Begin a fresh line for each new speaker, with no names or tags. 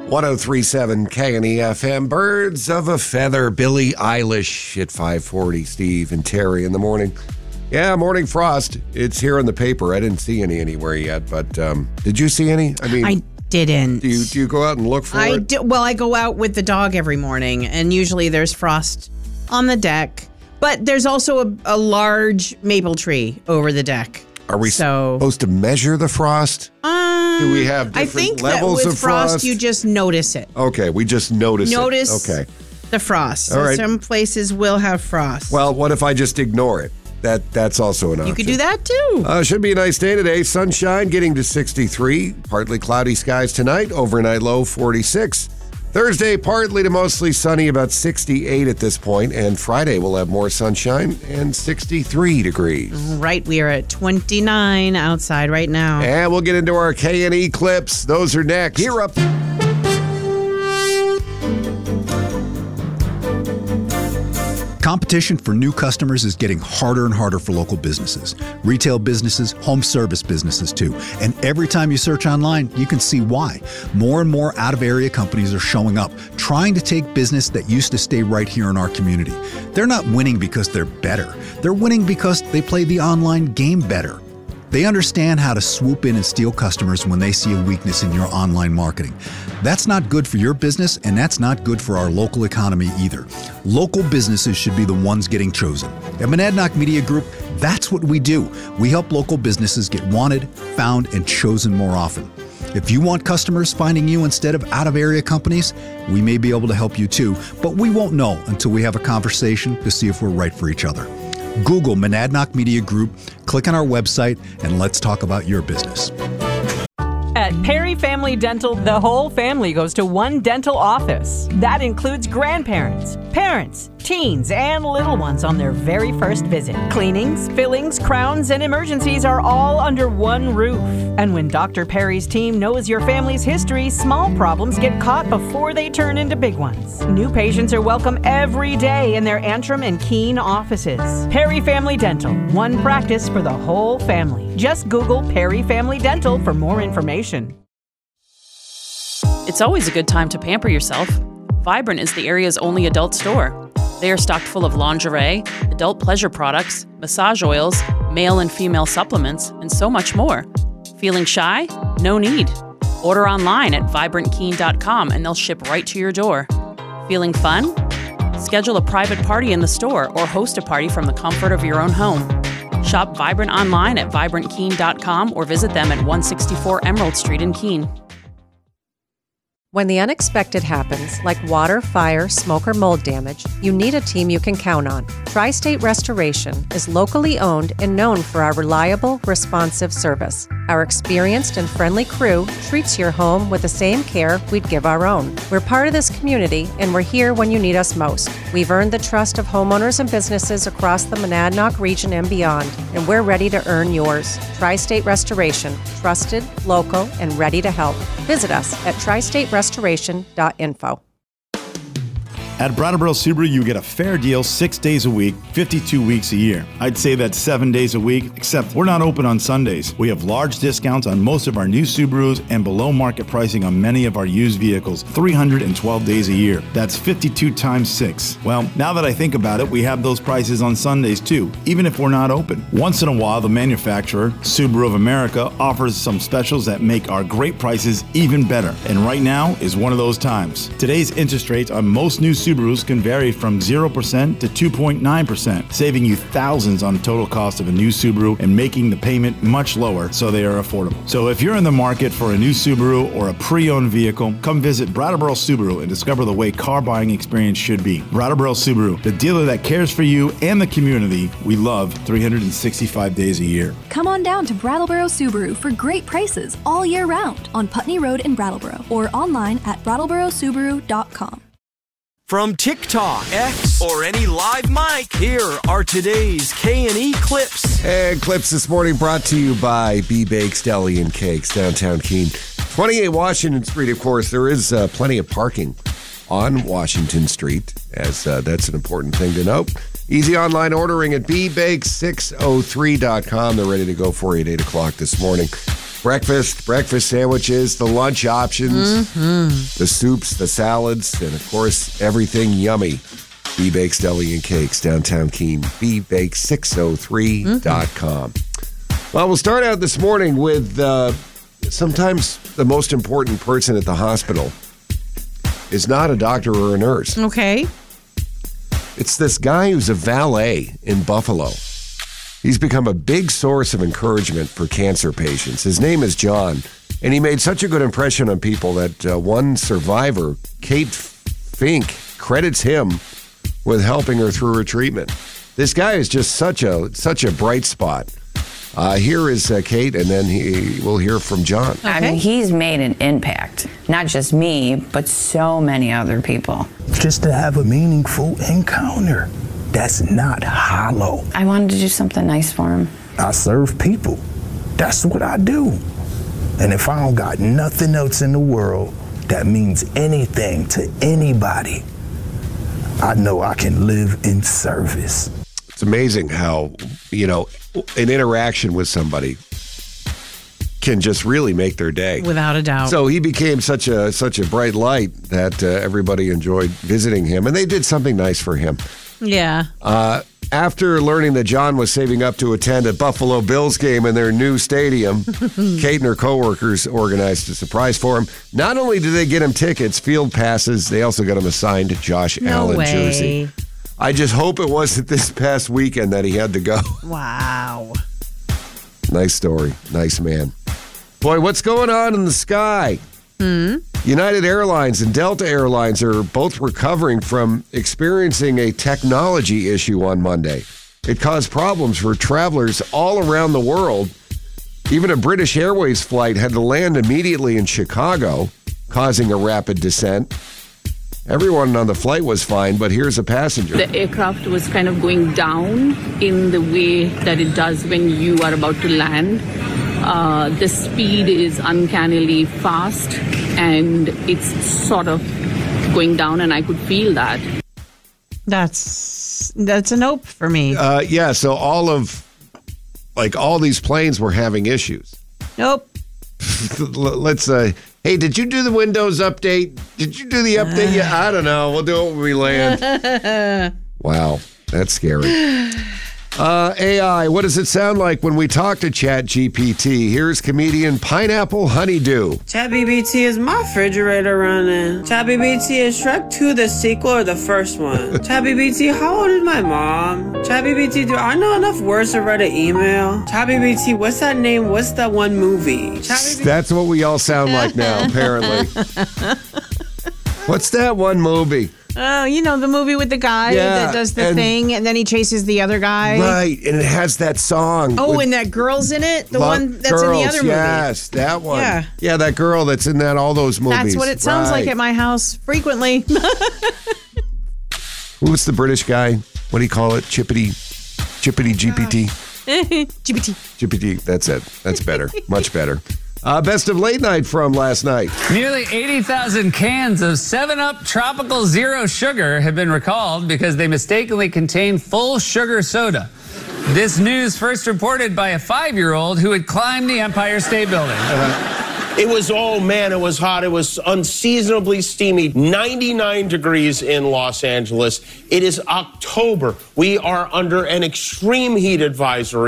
103.7 KNEFM. Birds of a Feather. Billie Eilish at 5:40. Steve and Terry in the morning. Yeah, morning frost. It's here in the paper. I didn't see any anywhere yet, but did you see any?
I didn't.
Do you go out and look for it?
Well, I go out with the dog every morning, and usually there's frost on the deck. But there's also a large maple tree over the deck.
Are we supposed to measure the frost? Do we have different levels of frost?
Frost, you just notice it.
Okay, we just notice
it. The frost.
All right.
Some places will have frost.
Well, what if I just ignore it? That's also an option.
You could do that too.
Should be a nice day today. Sunshine getting to 63. Partly cloudy skies tonight. Overnight low 46. Thursday, partly to mostly sunny, about 68 at this point. And Friday, we'll have more sunshine and 63 degrees.
Right, we are at 29 outside right now.
And we'll get into our K&E clips. Those are next. Here up.
Competition for new customers is getting harder and harder for local businesses. Retail businesses, home service businesses too. And every time you search online, you can see why. More and more out-of-area companies are showing up, trying to take business that used to stay right here in our community. They're not winning because they're better. They're winning because they play the online game better. They understand how to swoop in and steal customers when they see a weakness in your online marketing. That's not good for your business, and that's not good for our local economy either. Local businesses should be the ones getting chosen. At Monadnock Media Group, that's what we do. We help local businesses get wanted, found, and chosen more often. If you want customers finding you instead of out-of-area companies, we may be able to help you too, but we won't know until we have a conversation to see if we're right for each other. Google Monadnock Media Group, click on our website, and let's talk about your business.
At Perry Family Dental, the whole family goes to one dental office. That includes grandparents, parents, teens, and little ones on their very first visit. Cleanings, fillings, crowns, and emergencies are all under one roof. And when Dr. Perry's team knows your family's history, small problems get caught before they turn into big ones. New patients are welcome every day in their Antrim and Keene offices. Perry Family Dental, one practice for the whole family. Just Google Perry Family Dental for more information.
It's always a good time to pamper yourself. Vibrant is the area's only adult store. They are stocked full of lingerie, adult pleasure products, massage oils, male and female supplements, and so much more. Feeling shy? No need. Order online at vibrantkeene.com and they'll ship right to your door. Feeling fun? Schedule a private party in the store or host a party from the comfort of your own home. Shop Vibrant online at vibrantkeene.com or visit them at 164 Emerald Street in Keene.
When the unexpected happens, like water, fire, smoke, or mold damage, you need a team you can count on. Tri-State Restoration is locally owned and known for our reliable, responsive service. Our experienced and friendly crew treats your home with the same care we'd give our own. We're part of this community, and we're here when you need us most. We've earned the trust of homeowners and businesses across the Monadnock region and beyond, and we're ready to earn yours. Tri-State Restoration, trusted, local, and ready to help. Visit us at tristaterestoration.info.
At Brattleboro Subaru, you get a fair deal 6 days a week, 52 weeks a year. I'd say that's 7 days a week, except we're not open on Sundays. We have large discounts on most of our new Subarus and below market pricing on many of our used vehicles, 312 days a year. That's 52 times 6. Well, now that I think about it, we have those prices on Sundays too, even if we're not open. Once in a while, the manufacturer, Subaru of America, offers some specials that make our great prices even better. And right now is one of those times. Today's interest rates on most new Subarus can vary from 0% to 2.9%, saving you thousands on the total cost of a new Subaru and making the payment much lower so they are affordable. So if you're in the market for a new Subaru or a pre-owned vehicle, come visit Brattleboro Subaru and discover the way car buying experience should be. Brattleboro Subaru, the dealer that cares for you and the community we love 365 days a year.
Come on down to Brattleboro Subaru for great prices all year round on Putney Road in Brattleboro or online at brattleborosubaru.com.
From TikTok, X, or any live mic, here are today's K&E clips.
And clips this morning brought to you by B Bakes Deli and Cakes, downtown Keene. 28 Washington Street, of course, there is plenty of parking on Washington Street, as that's an important thing to note. Easy online ordering at bbakes603.com. They're ready to go for you at 8 o'clock this morning. breakfast sandwiches, the lunch options, the soups, the salads, and, of course, everything yummy. B Bakes Deli and Cakes, downtown Keene, bbakes603.com. Well, we'll start out this morning with sometimes the most important person at the hospital is not a doctor or a nurse.
Okay.
It's this guy who's a valet in Buffalo. He's become a big source of encouragement for cancer patients. His name is John, and he made such a good impression on people that one survivor, Kate Fink, credits him with helping her through her treatment. This guy is just such a bright spot. Here is Kate, and then we'll hear from John.
Okay.
I mean, he's made an impact, not just me, but so many other people.
Just to have a meaningful encounter that's not hollow.
I wanted to do something nice for him.
I serve people. That's what I do. And if I don't got nothing else in the world that means anything to anybody, I know I can live in service.
It's amazing how, an interaction with somebody can just really make their day.
Without a doubt.
So he became such a bright light that everybody enjoyed visiting him, and they did something nice for him.
Yeah.
After learning that John was saving up to attend a Buffalo Bills game in their new stadium, Kate and her coworkers organized a surprise for him. Not only did they get him tickets, field passes, they also got him a signed Josh Allen jersey. I just hope it wasn't this past weekend that he had to go.
Wow.
Nice story. Nice man. Boy, what's going on in the sky? United Airlines and Delta Airlines are both recovering from experiencing a technology issue on Monday. It caused problems for travelers all around the world. Even a British Airways flight had to land immediately in Chicago, causing a rapid descent. Everyone on the flight was fine, but here's a passenger.
The aircraft was kind of going down in the way that it does when you are about to land. The speed is uncannily fast, and it's sort of going down, and I could feel that.
That's a nope for me.
Yeah, so all these planes were having issues.
Nope.
Let's hey, did you do the Windows update? Did you do the update? Yeah, I don't know. We'll do it when we land. Wow, that's scary. AI, what does it sound like when we talk to ChatGPT? Here's comedian Pineapple Honeydew.
ChatGPT, is my refrigerator running? ChatGPT, is Shrek 2 the sequel or the first one? ChatGPT, how old is my mom? ChatGPT, do I know enough words to write an email? ChatGPT, what's that name? What's that one movie?
That's what we all sound like now, apparently. What's that one movie?
Oh, the movie with the guy that does the thing, and then he chases the other guy.
Right, and it has that song.
Oh, and that girl's in it? The one that's in the other movie.
Yes, that one.
Yeah.
Yeah, that girl that's in all those movies.
That's what it sounds like at my house frequently.
Who's the British guy? What do you call it? Chippity GPT? GPT, that's it. That's better. Much better. Best of late night from last night.
Nearly 80,000 cans of 7-Up Tropical Zero Sugar have been recalled because they mistakenly contain full sugar soda. This news first reported by a 5-year-old who had climbed the Empire State Building.
It was, oh man, it was hot. It was unseasonably steamy. 99 degrees in Los Angeles. It is October. We are under an extreme heat advisory.